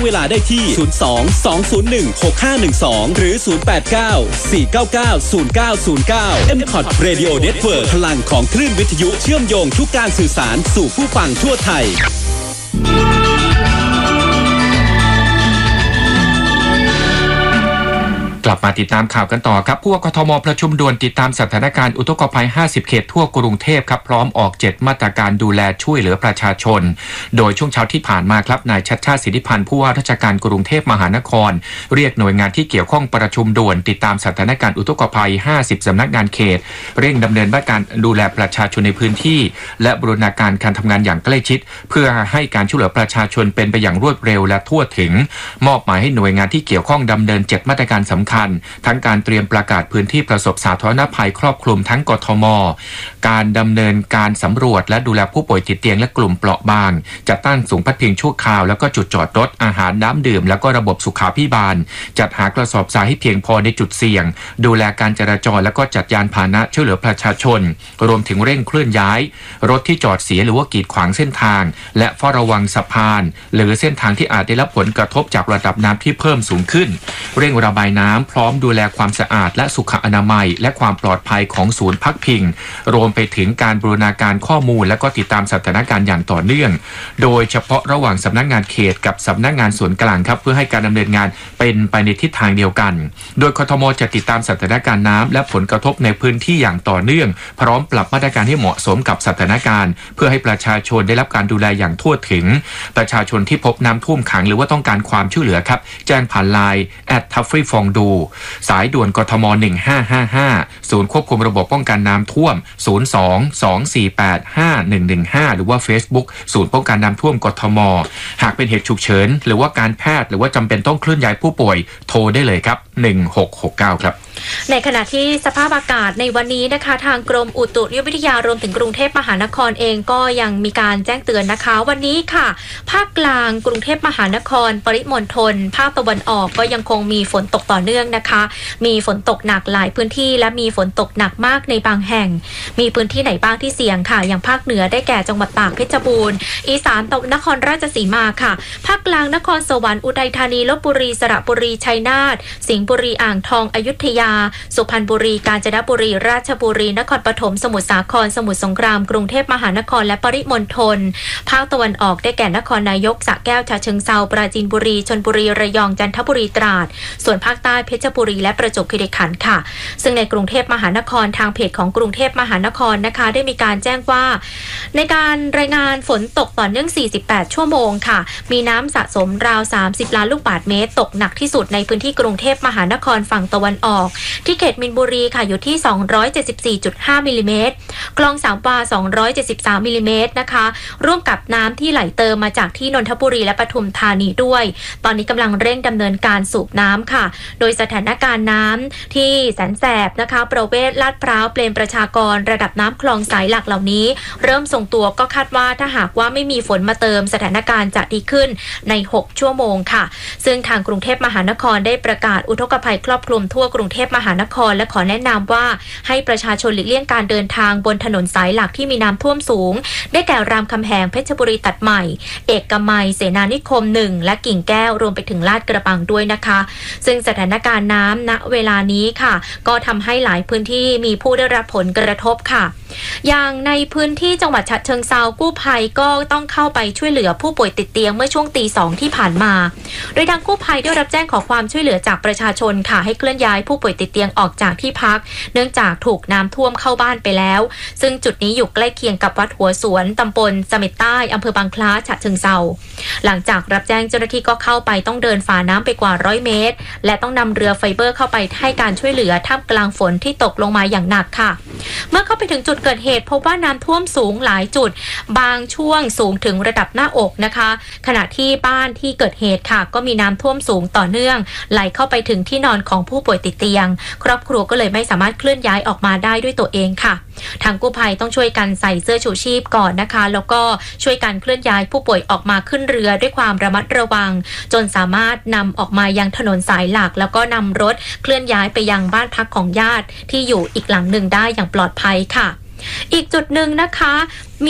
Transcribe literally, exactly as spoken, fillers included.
เวลาได้ที่ศูนย์ สอง สอง ศูนย์ หนึ่ง หก ห้า หนึ่ง สองหรือศูนย์ แปด เก้า สี่ เก้า เก้า ศูนย์ เก้า ศูนย์ เก้า เอ็ม คอท Radio Network พลังของคลื่นวิทยุเชื่อมโยงทุกการสื่อสารสู่ผู้ฟังทั่วไทยกลับมาติดตามข่าวกันต่อครับผู้ว่ากทมประชุมด่วนติดตามสถานการณ์อุทกภัยห้าสิบเขตทั่วกรุงเทพครับพร้อมออกเจ็ดมาตรการดูแลช่วยเหลือประชาชนโดยช่วงเช้าที่ผ่านมาครับนายชัชชาติสิทธิพันธ์ผู้ว่าราชการกรุงเทพมหานครเรียกหน่วยงานที่เกี่ยวข้องประชุมด่วนติดตามสถานการณ์อุทกภัยห้าสิบสำนักงานเขตเร่งดำเนินมาตรการดูแลประชาชนในพื้นที่และบูรณาการการทำงานอย่างใกล้ชิดเพื่อให้การช่วยเหลือประชาชนเป็นไปอย่างรวดเร็วและทั่วถึงมอบหมายให้หน่วยงานที่เกี่ยวข้องดำเนินเจ็ดมาตรการสำคัญทั้งการเตรียมประกาศพื้นที่ประสบสาธารณภัยครอบคลุมทั้งกทม.การดำเนินการสำรวจและดูแลผู้ป่วยติดเตียงและกลุ่มเปราะบางจัดตั้งศูนย์พักพิงชั่วคราวแล้วก็จุดจอดรถอาหารน้ำดื่มแล้วก็ระบบสุขาภิบาลจัดหากระสอบทรายให้เพียงพอในจุดเสี่ยงดูแลการจราจรแล้วก็จัดยานพาหนะช่วยเหลือประชาชนรวมถึงเร่งเคลื่อนย้ายรถที่จอดเสียหรือว่ากีดขวางเส้นทางและเฝ้าระวังสะพานหรือเส้นทางที่อาจได้รับผลกระทบจากระดับน้ำที่เพิ่มสูงขึ้นเร่งระบายน้ำพร้อมดูแลความสะอาดและสุขอนามัยและความปลอดภัยของศูนย์พักพิงรวมไปถึงการบูรณาการข้อมูลและก็ติดตามสถานการณ์อย่างต่อเนื่องโดยเฉพาะระหว่างสำนักงานเขตกับสำนักงานส่วนกลางครับเพื่อให้การดำเนินงานเป็นไปในทิศทางเดียวกันโดยกทม.จะติดตามสถานการณ์น้ำและผลกระทบในพื้นที่อย่างต่อเนื่องพร้อมปรับมาตรการให้เหมาะสมกับสถานการณ์เพื่อให้ประชาชนได้รับการดูแลอย่างทั่วถึงประชาชนที่พบน้ำท่วมขังหรือว่าต้องการความช่วยเหลือครับแจ้งผ่านไลน์ แอท ทัฟฟี่ฟองดูสายด่วนกทมหนึ่งห้าห้าห้าศูนย์ควบคุมระบบป้องกันน้ำท่วมศูนย์ สอง สอง สี่ แปด ห้า หนึ่ง หนึ่ง ห้าหรือว่า Facebook ศูนย์ป้องกันน้ำท่วมกทมหากเป็นเหตุฉุกเฉินหรือว่าการแพทย์หรือว่าจำเป็นต้องเคลื่อนย้ายผู้ป่วยโทรได้เลยครับหนึ่งหกหกเก้าครับในขณะที่สภาพอากาศในวันนี้นะคะทางกรมอุตุนิยมวิทยารวมถึงกรุงเทพมหานครเองก็ยังมีการแจ้งเตือนนะคะวันนี้ค่ะภาคกลางกรุงเทพมหานครปริมณฑลภาคตะวันออกก็ยังคงมีฝนตกต่อเนื่องนะคะมีฝนตกหนักหลายพื้นที่และมีฝนตกหนักมากในบางแห่งมีพื้นที่ไหนบ้างที่เสี่ยงค่ะอย่างภาคเหนือได้แก่จังหวัดตากเพชรบูรณ์อีสานตกนครราชสีมาค่ะภาคกลางนครสวรรค์อุทัยธานีลพบุรีสระบุรีชัยนาทสิงห์บุรีอ่างทองอยุธยาสุพรรณบุรีกาญจนบุรีราชบุรีนครปฐมสมุทรสาครสมุทรสงครามกรุงเทพมหานครและปริมณฑลภาคตะวันออกได้แก่นครนายกสระแก้วฉะเชิงเทราปราจีนบุรีชลบุรีระยองจันทบุรีตราดส่วนภาคใต้เพชรบุรีและประจวบคีรีขันธ์ค่ะซึ่งในกรุงเทพมหานครทางเพจของกรุงเทพมหานครนะคะได้มีการแจ้งว่าในการรายงานฝนตกต่อเนื่องสี่สิบแปดชั่วโมงค่ะมีน้ำสะสมราวสามสิบล้านลูกบาศก์เมตรตกหนักที่สุดในพื้นที่กรุงเทพมหานครฝั่งตะวันออกที่เขตมินบุรีค่ะอยู่ที่ สองร้อยเจ็ดสิบสี่จุดห้า มิลลิเมตรคลองสามวาสองร้อยเจ็ดสิบสามมิลลิเมตรนะคะร่วมกับน้ำที่ไหลเติมมาจากที่นนทบุรีและปทุมธานีด้วยตอนนี้กำลังเร่งดำเนินการสูบน้ำค่ะโดยสถานการณ์น้ำที่แสนแสบนะคะประเวศลาดพร้าวเปรมประชากรระดับน้ำคลองสายหลักเหล่านี้เริ่มทรงตัวก็คาดว่าถ้าหากว่าไม่มีฝนมาเติมสถานการณ์จะดีขึ้นในหกชั่วโมงค่ะซึ่งทางกรุงเทพมหานครได้ประกาศอุทกภัยครอบคลุมทั่วกรุงเทพมหานครและขอแนะนำว่าให้ประชาชนหลีกเลี่ยงการเดินทางบนถนนสายหลักที่มีน้ำท่วมสูงได้แก่รามคำแหงเพชรบุรีตัดใหม่เอกมัยเสนานิคมหนึ่งและกิ่งแก้วรวมไปถึงลาดกระบังด้วยนะคะซึ่งสถานการณ์น้ำณเวลานี้ค่ะก็ทำให้หลายพื้นที่มีผู้ได้รับผลกระทบค่ะอย่างในพื้นที่จังหวัดฉะเชิงเทรากู้ภัยก็ต้องเข้าไปช่วยเหลือผู้ป่วยติดเตียงเมื่อช่วงตีสองที่ผ่านมาโดยทางกู้ภัยได้รับแจ้งขอความช่วยเหลือจากประชาชนค่ะให้เคลื่อนย้ายผู้ป่วยติดเตียงออกจากที่พักเนื่องจากถูกน้ำท่วมเข้าบ้านไปแล้วซึ่งจุดนี้อยู่ใกล้เคียงกับวัดหัวสวนตำบลเสม็ดใต้อำเภอบางคล้าฉะเชิงเทราหลังจากรับแจ้งเจ้าหน้าที่ก็เข้าไปต้องเดินฝ่าน้ำไปกว่าร้อยเมตรและต้องนำเรือไฟเบอร์เข้าไปให้การช่วยเหลือท่ามกลางฝนที่ตกลงมาอย่างหนักค่ะเมื่อเข้าไปถึงจุดเกิดเหตุพบว่าน้ำท่วมสูงหลายจุดบางช่วงสูงถึงระดับหน้าอกนะคะขณะที่บ้านที่เกิดเหตุค่ะก็มีน้ำท่วมสูงต่อเนื่องไหลเข้าไปถึงที่นอนของผู้ป่วยติดเตียงครอบครัวก็เลยไม่สามารถเคลื่อนย้ายออกมาได้ด้วยตัวเองค่ะทางกู้ภัยต้องช่วยกันใส่เสื้อชูชีพก่อนนะคะแล้วก็ช่วยกันเคลื่อนย้ายผู้ป่วยออกมาขึ้นเรือด้วยความระมัดระวังจนสามารถนำออกมายังถนนสายหลักแล้วก็นำรถเคลื่อนย้ายไปยังบ้านพักของญาติที่อยู่อีกหลังหนึ่งได้อย่างปลอดภัยค่ะอีกจุดหนึ่งนะคะ